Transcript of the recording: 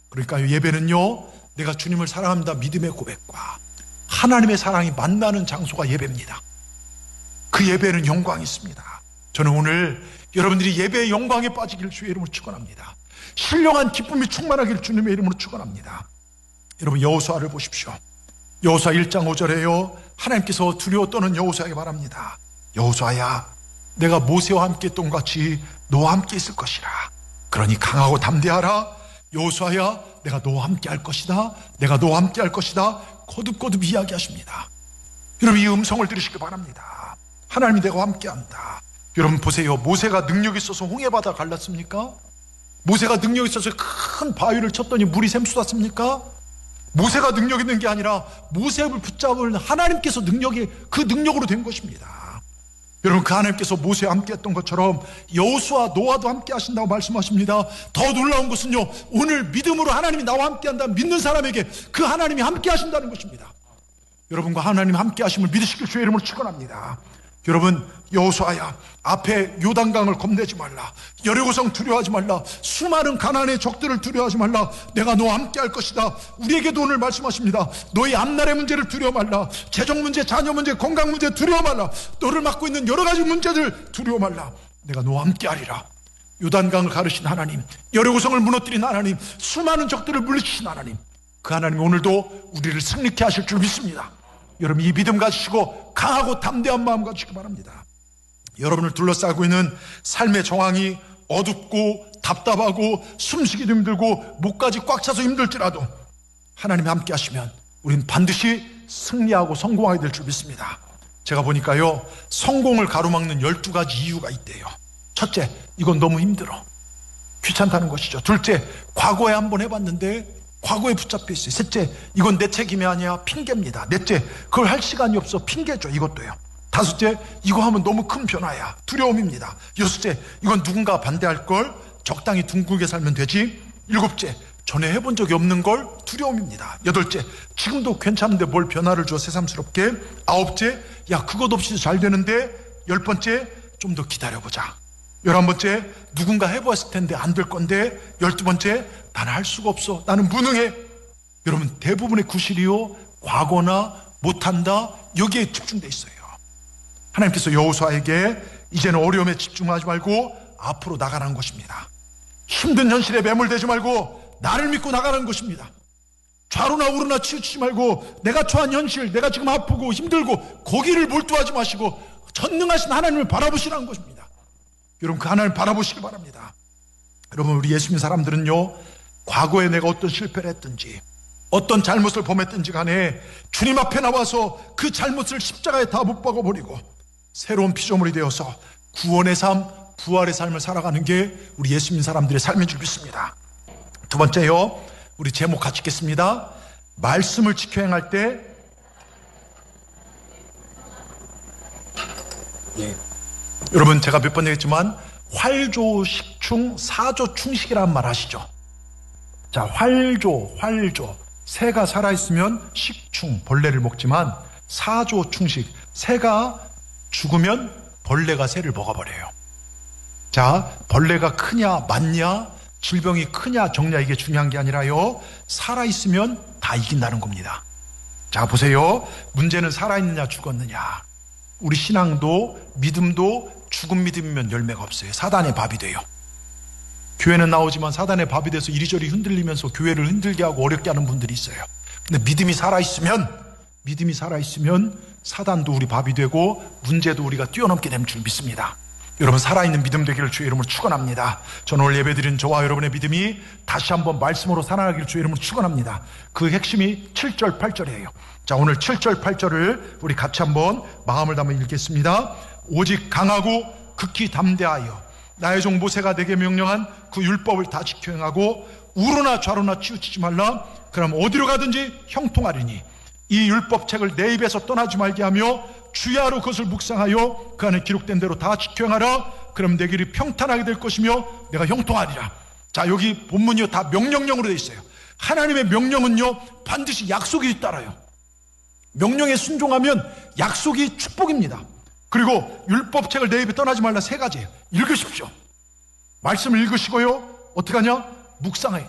그러니까 예배는요, 내가 주님을 사랑합니다 믿음의 고백과 하나님의 사랑이 만나는 장소가 예배입니다. 그 예배는 영광이 있습니다. 저는 오늘 여러분들이 예배의 영광에 빠지기를 주의 이름으로 축원합니다. 신령한 기쁨이 충만하기를 주님의 이름으로 축원합니다. 여러분, 여호수아를 보십시오. 여호수아 1장 5절에요 하나님께서 두려워 떠는 여호수아에게 말합니다. 여호수아야, 내가 모세와 함께 했던 것 같이 너와 함께 있을 것이라. 그러니 강하고 담대하라. 여호수아야, 내가 너와 함께 할 것이다. 내가 너와 함께 할 것이다. 거듭거듭 이야기하십니다. 여러분, 이 음성을 들으시기 바랍니다. 하나님이 내가 함께한다. 여러분 보세요. 모세가 능력이 있어서 홍해바다 갈랐습니까? 모세가 능력이 있어서 큰 바위를 쳤더니 물이 샘솟았습니까? 모세가 능력 있는 게 아니라 모세를 붙잡은 하나님께서 그 능력으로 된 것입니다. 여러분, 그 하나님께서 모세와 함께 했던 것처럼 여호수아 노아도 함께 하신다고 말씀하십니다. 더 놀라운 것은요, 오늘 믿음으로 하나님이 나와 함께 한다는 믿는 사람에게 그 하나님이 함께 하신다는 것입니다. 여러분과 하나님 함께 하심을 믿으시길 주의 이름으로 축원합니다. 여러분, 여호수아야, 앞에 요단강을 겁내지 말라. 여리고성 두려워하지 말라. 수많은 가나안의 적들을 두려워하지 말라. 내가 너와 함께 할 것이다. 우리에게도 오늘 말씀하십니다. 너희 앞날의 문제를 두려워 말라. 재정 문제, 자녀 문제, 건강 문제 두려워 말라. 너를 맡고 있는 여러 가지 문제들 두려워 말라. 내가 너와 함께 하리라. 요단강을 가르신 하나님, 여리고성을 무너뜨린 하나님, 수많은 적들을 물리치신 하나님, 그 하나님 오늘도 우리를 승리케 하실 줄 믿습니다. 여러분, 이 믿음 가지시고 강하고 담대한 마음 가지시기 바랍니다. 여러분을 둘러싸고 있는 삶의 정황이 어둡고 답답하고 숨쉬기도 힘들고 목까지 꽉 차서 힘들지라도 하나님이 함께 하시면 우리는 반드시 승리하고 성공하게 될 줄 믿습니다. 제가 보니까요, 성공을 가로막는 12가지 이유가 있대요. 첫째, 이건 너무 힘들어, 귀찮다는 것이죠. 둘째, 과거에 한번 해봤는데 과거에 붙잡혀 있어요. 셋째, 이건 내 책임이 아니야, 핑계입니다. 넷째, 그걸 할 시간이 없어, 핑계죠. 이것도요. 다섯째, 이거 하면 너무 큰 변화야, 두려움입니다. 여섯째, 이건 누군가 반대할 걸, 적당히 둥글게 살면 되지. 일곱째, 전에 해본 적이 없는 걸, 두려움입니다. 여덟째, 지금도 괜찮은데 뭘 변화를 줘 새삼스럽게. 아홉째, 야, 그것 없이도 잘 되는데. 열 번째, 좀 더 기다려보자. 11번째, 누군가 해보았을 텐데 안 될 건데. 12번째, 나는 할 수가 없어, 나는 무능해. 여러분, 대부분의 구실이요, 과거나 못한다, 여기에 집중되어 있어요. 하나님께서 여호수아에게 이제는 어려움에 집중하지 말고 앞으로 나가라는 것입니다. 힘든 현실에 매몰되지 말고 나를 믿고 나가라는 것입니다. 좌로나 우로나 치우치지 말고 내가 처한 현실, 내가 지금 아프고 힘들고 거기를 몰두하지 마시고 전능하신 하나님을 바라보시라는 것입니다. 여러분, 그 하나님을 바라보시기 바랍니다. 여러분, 우리 예수 믿는 사람들은요, 과거에 내가 어떤 실패를 했든지 어떤 잘못을 범했든지 간에 주님 앞에 나와서 그 잘못을 십자가에 다 못 박아버리고 새로운 피조물이 되어서 구원의 삶, 부활의 삶을 살아가는 게 우리 예수 믿는 사람들의 삶인 줄 믿습니다. 두 번째요, 우리 제목 같이 읽겠습니다. 말씀을 지켜 행할 때, 여러분, 제가 몇 번 얘기했지만 활조식충 사조충식이라는 말 아시죠? 자, 활조, 새가 살아있으면 식충, 벌레를 먹지만 사조충식, 새가 죽으면 벌레가 새를 먹어버려요. 자, 벌레가 크냐 많냐, 질병이 크냐 적냐, 이게 중요한 게 아니라요, 살아있으면 다 이긴다는 겁니다. 자, 보세요. 문제는 살아있느냐 죽었느냐. 우리 신앙도 믿음도 죽은 믿음이면 열매가 없어요. 사단의 밥이 돼요. 교회는 나오지만 사단의 밥이 돼서 이리저리 흔들리면서 교회를 흔들게 하고 어렵게 하는 분들이 있어요. 근데 믿음이 살아있으면 사단도 우리 밥이 되고 문제도 우리가 뛰어넘게 되는 줄 믿습니다. 여러분, 살아있는 믿음 되기를 주의 이름으로 축원합니다. 저는 오늘 예배드린 저와 여러분의 믿음이 다시 한번 말씀으로 살아나기를 주의 이름으로 축원합니다. 그 핵심이 7절 8절이에요 자, 오늘 7절 8절을 우리 같이 한번 마음을 담아 읽겠습니다. 오직 강하고 극히 담대하여 나의 종 모세가 내게 명령한 그 율법을 다 지켜 행하고 우로나 좌로나 치우치지 말라. 그럼 어디로 가든지 형통하리니 이 율법책을 내 입에서 떠나지 말게 하며 주야로 그것을 묵상하여 그 안에 기록된 대로 다 지켜 행하라. 그럼 내 길이 평탄하게 될 것이며 내가 형통하리라. 자, 여기 본문이요, 다 명령형으로 되어 있어요. 하나님의 명령은요, 반드시 약속이 잇따라요. 명령에 순종하면 약속이 축복입니다. 그리고 율법책을 내 입에 떠나지 말라, 세 가지예요. 읽으십시오. 말씀을 읽으시고요, 어떻게 하냐? 묵상해.